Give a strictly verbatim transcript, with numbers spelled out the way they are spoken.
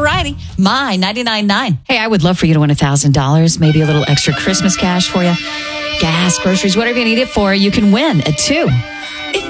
variety. My ninety-nine nine. Hey, I would love for you to win one thousand dollars, maybe a little extra Christmas cash for you. Gas, groceries, whatever you need it for, you can win at two.